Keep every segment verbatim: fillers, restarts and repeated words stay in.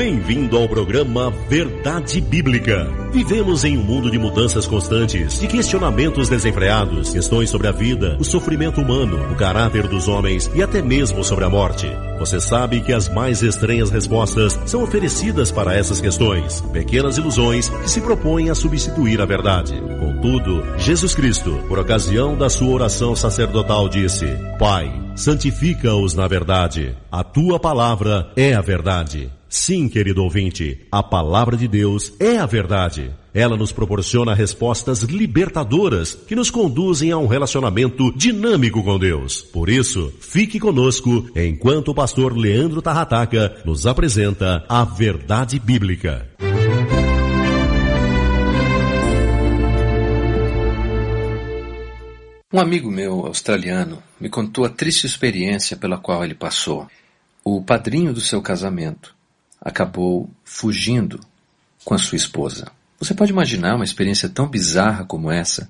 Bem-vindo ao programa Verdade Bíblica. Vivemos em um mundo de mudanças constantes, de questionamentos desenfreados, questões sobre a vida, o sofrimento humano, o caráter dos homens e até mesmo sobre a morte. Você sabe que as mais estranhas respostas são oferecidas para essas questões, pequenas ilusões que se propõem a substituir a verdade. Contudo, Jesus Cristo, por ocasião da sua oração sacerdotal, disse: Pai, santifica-os na verdade. A tua palavra é a verdade. Sim, querido ouvinte, a palavra de Deus é a verdade. Ela nos proporciona respostas libertadoras que nos conduzem a um relacionamento dinâmico com Deus. Por isso, fique conosco enquanto o pastor Leandro Tarrataca nos apresenta a Verdade Bíblica. Um amigo meu, australiano, me contou a triste experiência pela qual ele passou. O padrinho do seu casamento acabou fugindo com a sua esposa. Você pode imaginar uma experiência tão bizarra como essa?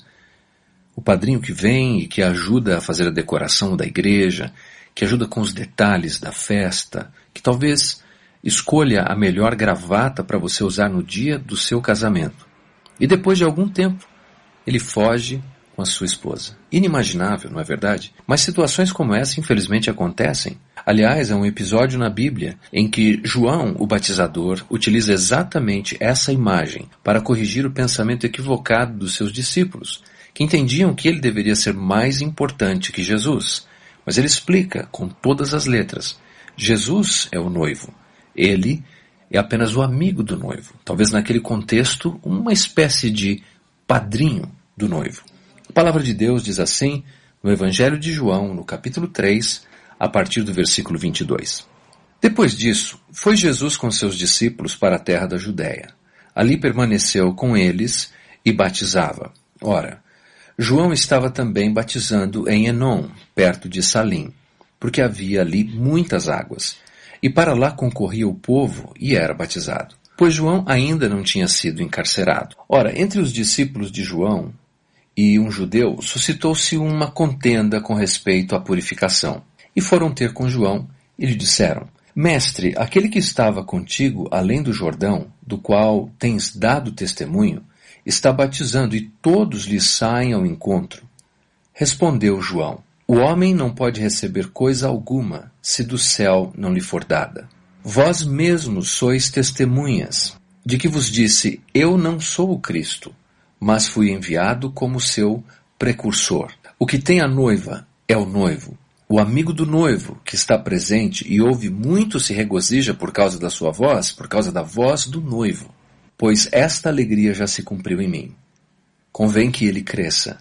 O padrinho que vem e que ajuda a fazer a decoração da igreja, que ajuda com os detalhes da festa, que talvez escolha a melhor gravata para você usar no dia do seu casamento. E depois de algum tempo, ele foge com a sua esposa. Inimaginável, não é verdade? Mas situações como essa, infelizmente, acontecem. Aliás, há um episódio na Bíblia em que João, o batizador, utiliza exatamente essa imagem para corrigir o pensamento equivocado dos seus discípulos, que entendiam que ele deveria ser mais importante que Jesus. Mas ele explica, com todas as letras, Jesus é o noivo. Ele é apenas o amigo do noivo. Talvez naquele contexto, uma espécie de padrinho do noivo. A palavra de Deus diz assim, no Evangelho de João, no capítulo três, a partir do versículo vinte e dois. Depois disso, foi Jesus com seus discípulos para a terra da Judéia. Ali permaneceu com eles e batizava. Ora, João estava também batizando em Enom, perto de Salim, porque havia ali muitas águas. E para lá concorria o povo e era batizado, pois João ainda não tinha sido encarcerado. Ora, entre os discípulos de João e um judeu, suscitou-se uma contenda com respeito à purificação. E foram ter com João e lhe disseram: Mestre, aquele que estava contigo além do Jordão, do qual tens dado testemunho, está batizando e todos lhe saem ao encontro. Respondeu João: O homem não pode receber coisa alguma, se do céu não lhe for dada. Vós mesmos sois testemunhas de que vos disse: Eu não sou o Cristo, mas fui enviado como seu precursor. O que tem a noiva é o noivo. O amigo do noivo, que está presente e ouve muito, se regozija por causa da sua voz, por causa da voz do noivo. Pois esta alegria já se cumpriu em mim. Convém que ele cresça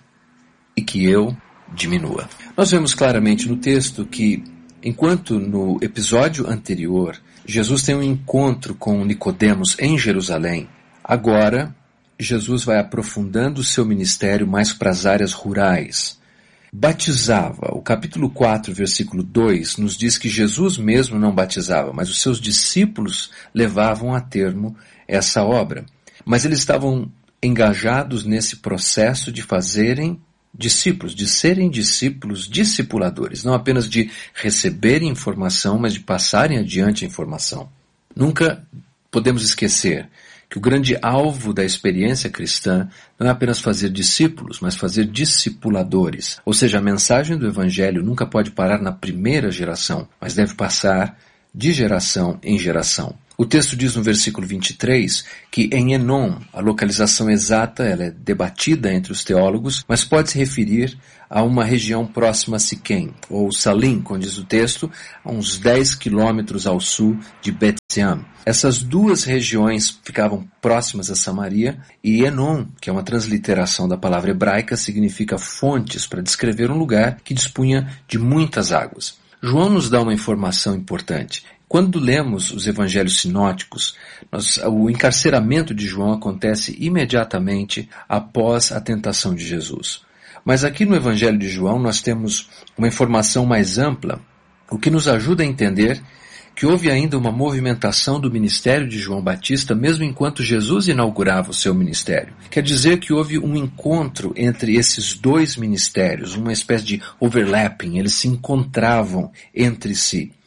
e que eu diminua. Nós vemos claramente no texto que, enquanto no episódio anterior, Jesus tem um encontro com Nicodemos em Jerusalém, agora Jesus vai aprofundando o seu ministério mais para as áreas rurais. Batizava. O capítulo quatro, versículo dois, nos diz que Jesus mesmo não batizava, mas os seus discípulos levavam a termo essa obra. Mas eles estavam engajados nesse processo de fazerem discípulos, de serem discípulos discipuladores, não apenas de receberem informação, mas de passarem adiante a informação. Nunca podemos esquecer que o grande alvo da experiência cristã não é apenas fazer discípulos, mas fazer discipuladores. Ou seja, a mensagem do Evangelho nunca pode parar na primeira geração, mas deve passar de geração em geração. O texto diz no versículo vinte e três que em Enom, a localização exata ela é debatida entre os teólogos, mas pode se referir a uma região próxima a Siquém, ou Salim, como diz o texto, a uns dez quilômetros ao sul de Bet-Seam. Essas duas regiões ficavam próximas a Samaria, e Enom, que é uma transliteração da palavra hebraica, significa fontes, para descrever um lugar que dispunha de muitas águas. João nos dá uma informação importante. Quando lemos os evangelhos sinóticos, nós, o encarceramento de João acontece imediatamente após a tentação de Jesus. Mas aqui no evangelho de João nós temos uma informação mais ampla, o que nos ajuda a entender que houve ainda uma movimentação do ministério de João Batista, mesmo enquanto Jesus inaugurava o seu ministério. Quer dizer que houve um encontro entre esses dois ministérios, uma espécie de overlapping, eles se encontravam entre si.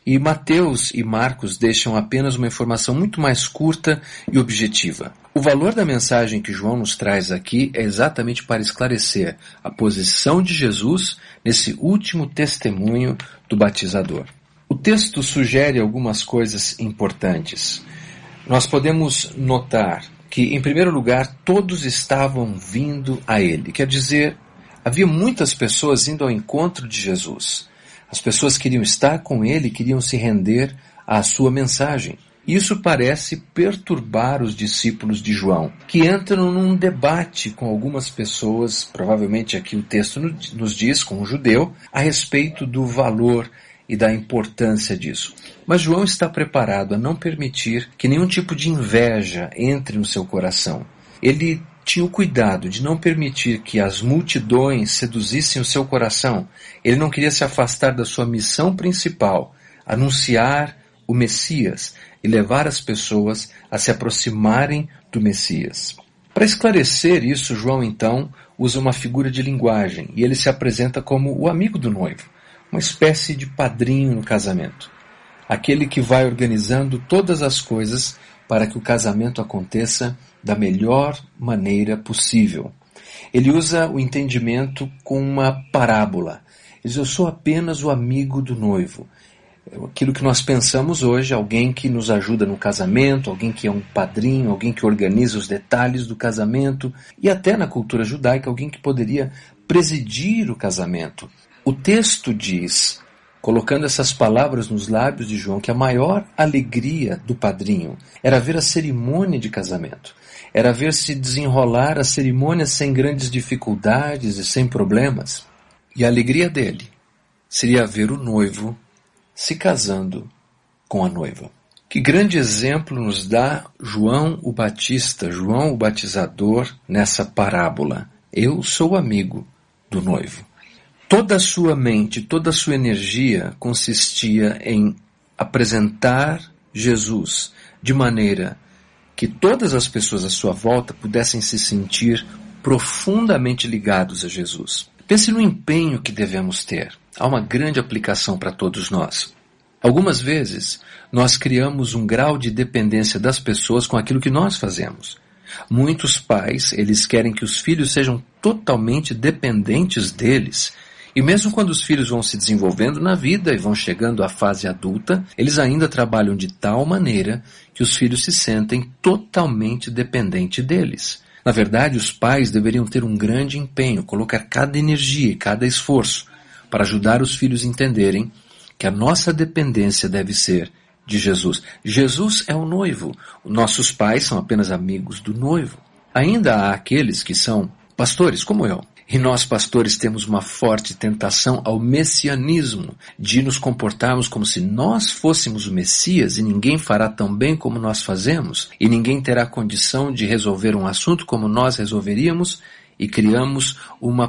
E Mateus e Marcos deixam apenas uma informação muito mais curta e objetiva. O valor da mensagem que João nos traz aqui é exatamente para esclarecer a posição de Jesus nesse último testemunho do batizador. O texto sugere algumas coisas importantes. Nós podemos notar que, em primeiro lugar, todos estavam vindo a ele. Quer dizer, havia muitas pessoas indo ao encontro de Jesus. As pessoas queriam estar com ele, queriam se render à sua mensagem. Isso parece perturbar os discípulos de João, que entram num debate com algumas pessoas, provavelmente aqui o texto nos diz, com um judeu, a respeito do valor e da importância disso. Mas João está preparado a não permitir que nenhum tipo de inveja entre no seu coração. Ele tinha o cuidado de não permitir que as multidões seduzissem o seu coração. Ele não queria se afastar da sua missão principal, anunciar o Messias e levar as pessoas a se aproximarem do Messias. Para esclarecer isso, João então usa uma figura de linguagem e ele se apresenta como o amigo do noivo, uma espécie de padrinho no casamento, aquele que vai organizando todas as coisas para que o casamento aconteça da melhor maneira possível. Ele usa o entendimento com uma parábola. Ele diz, eu sou apenas o amigo do noivo. Aquilo que nós pensamos hoje, alguém que nos ajuda no casamento, alguém que é um padrinho, alguém que organiza os detalhes do casamento, e até na cultura judaica, alguém que poderia presidir o casamento. O texto diz, colocando essas palavras nos lábios de João, que a maior alegria do padrinho era ver a cerimônia de casamento, era ver se desenrolar a cerimônia sem grandes dificuldades e sem problemas. E a alegria dele seria ver o noivo se casando com a noiva. Que grande exemplo nos dá João o Batista, João o Batizador, nessa parábola. Eu sou o amigo do noivo. Toda a sua mente, toda a sua energia consistia em apresentar Jesus de maneira que todas as pessoas à sua volta pudessem se sentir profundamente ligados a Jesus. Pense no empenho que devemos ter. Há uma grande aplicação para todos nós. Algumas vezes, nós criamos um grau de dependência das pessoas com aquilo que nós fazemos. Muitos pais, eles querem que os filhos sejam totalmente dependentes deles. E mesmo quando os filhos vão se desenvolvendo na vida e vão chegando à fase adulta, eles ainda trabalham de tal maneira que os filhos se sentem totalmente dependentes deles. Na verdade, os pais deveriam ter um grande empenho, colocar cada energia e cada esforço para ajudar os filhos a entenderem que a nossa dependência deve ser de Jesus. Jesus é o noivo. Nossos pais são apenas amigos do noivo. Ainda há aqueles que são pastores, como eu. E nós, pastores, temos uma forte tentação ao messianismo, de nos comportarmos como se nós fôssemos o Messias e ninguém fará tão bem como nós fazemos, e ninguém terá condição de resolver um assunto como nós resolveríamos, e criamos uma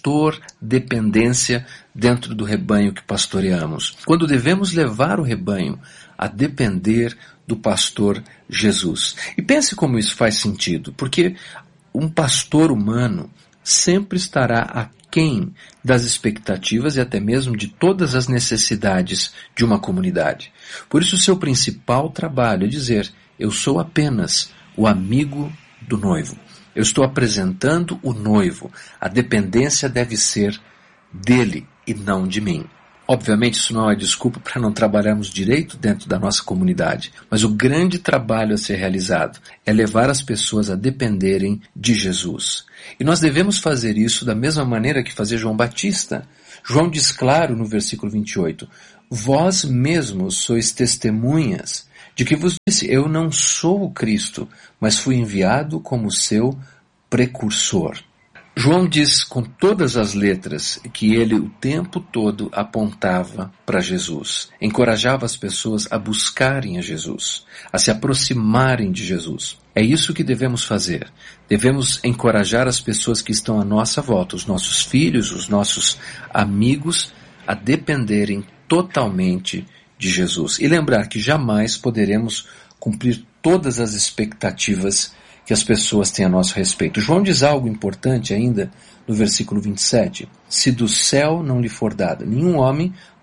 pastor-dependência dentro do rebanho que pastoreamos, quando devemos levar o rebanho a depender do pastor Jesus. E pense como isso faz sentido, porque um pastor humano sempre estará aquém das expectativas e até mesmo de todas as necessidades de uma comunidade. Por isso o seu principal trabalho é dizer, eu sou apenas o amigo do noivo. Eu estou apresentando o noivo. A dependência deve ser dele e não de mim. Obviamente isso não é desculpa para não trabalharmos direito dentro da nossa comunidade, mas o grande trabalho a ser realizado é levar as pessoas a dependerem de Jesus. E nós devemos fazer isso da mesma maneira que fazia João Batista. João diz claro no versículo vinte e oito, vós mesmos sois testemunhas de que vos disse, eu não sou o Cristo, mas fui enviado como seu precursor. João diz com todas as letras que ele o tempo todo apontava para Jesus, encorajava as pessoas a buscarem a Jesus, a se aproximarem de Jesus. É isso que devemos fazer. Devemos encorajar as pessoas que estão à nossa volta, os nossos filhos, os nossos amigos, a dependerem totalmente de Jesus. E lembrar que jamais poderemos cumprir todas as expectativas que as pessoas têm a nosso respeito. João diz algo importante ainda no versículo vinte e sete. Se do céu não lhe for dada, nenhum homem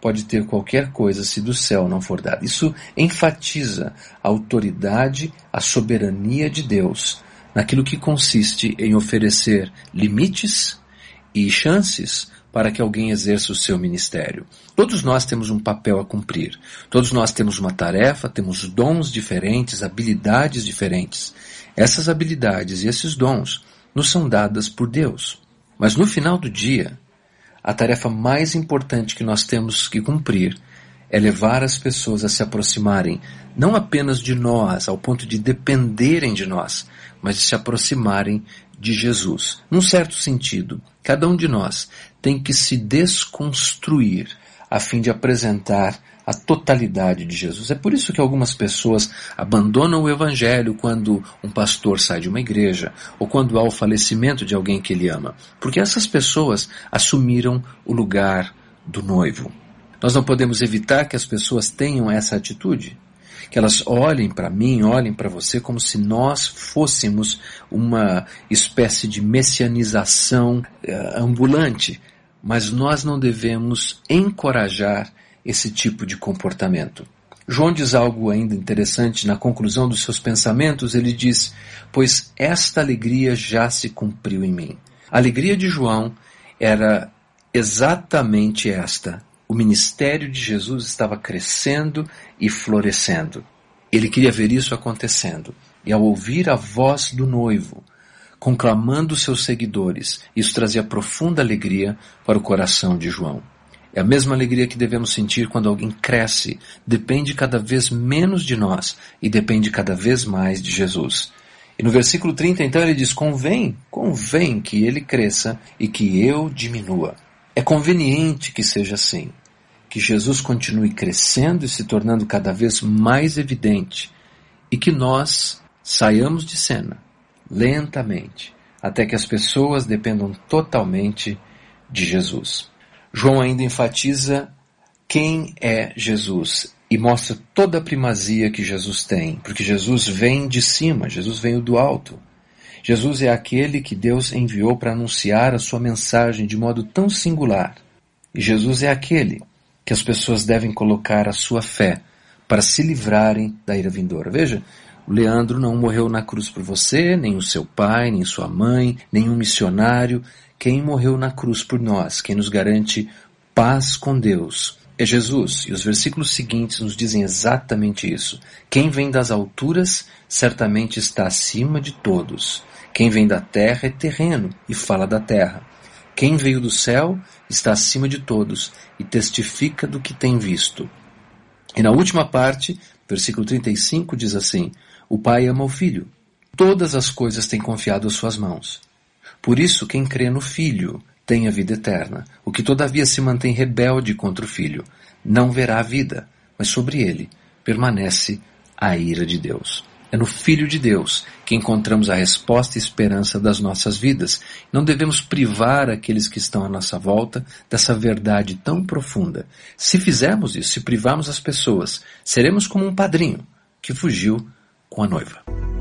pode ter qualquer coisa se do céu não for dada. Isso enfatiza a autoridade, a soberania de Deus naquilo que consiste em oferecer limites e chances para que alguém exerça o seu ministério. Todos nós temos um papel a cumprir. Todos nós temos uma tarefa, temos dons diferentes, habilidades diferentes. Essas habilidades e esses dons nos são dadas por Deus. Mas no final do dia, a tarefa mais importante que nós temos que cumprir é levar as pessoas a se aproximarem, não apenas de nós, ao ponto de dependerem de nós, mas de se aproximarem de Jesus. Num certo sentido, cada um de nós tem que se desconstruir a fim de apresentar a totalidade de Jesus. É por isso que algumas pessoas abandonam o Evangelho quando um pastor sai de uma igreja ou quando há o falecimento de alguém que ele ama. Porque essas pessoas assumiram o lugar do noivo. Nós não podemos evitar que as pessoas tenham essa atitude. Que elas olhem para mim, olhem para você como se nós fôssemos uma espécie de messianização uh, ambulante. Mas nós não devemos encorajar esse tipo de comportamento. João diz algo ainda interessante na conclusão dos seus pensamentos. Ele diz, pois esta alegria já se cumpriu em mim. A alegria de João era exatamente esta. O ministério de Jesus estava crescendo e florescendo. Ele queria ver isso acontecendo. E ao ouvir a voz do noivo, conclamando seus seguidores, isso trazia profunda alegria para o coração de João. É a mesma alegria que devemos sentir quando alguém cresce, depende cada vez menos de nós e depende cada vez mais de Jesus. E no versículo trinta, então, ele diz, convém, convém que ele cresça e que eu diminua. É conveniente que seja assim, que Jesus continue crescendo e se tornando cada vez mais evidente e que nós saiamos de cena, lentamente, até que as pessoas dependam totalmente de Jesus. João ainda enfatiza quem é Jesus e mostra toda a primazia que Jesus tem, porque Jesus vem de cima, Jesus veio do alto. Jesus é aquele que Deus enviou para anunciar a sua mensagem de modo tão singular. E Jesus é aquele que as pessoas devem colocar a sua fé para se livrarem da ira vindoura. Veja, o Leandro não morreu na cruz por você, nem o seu pai, nem sua mãe, nenhum missionário. Quem morreu na cruz por nós, quem nos garante paz com Deus, é Jesus. E os versículos seguintes nos dizem exatamente isso. Quem vem das alturas certamente está acima de todos. Quem vem da terra é terreno e fala da terra. Quem veio do céu está acima de todos e testifica do que tem visto. E na última parte, versículo trinta e cinco diz assim, o Pai ama o Filho. Todas as coisas têm confiado às suas mãos. Por isso, quem crê no Filho tem a vida eterna. O que todavia se mantém rebelde contra o Filho não verá a vida, mas sobre ele permanece a ira de Deus. É no Filho de Deus que encontramos a resposta e esperança das nossas vidas. Não devemos privar aqueles que estão à nossa volta dessa verdade tão profunda. Se fizermos isso, se privarmos as pessoas, seremos como um padrinho que fugiu com a noiva.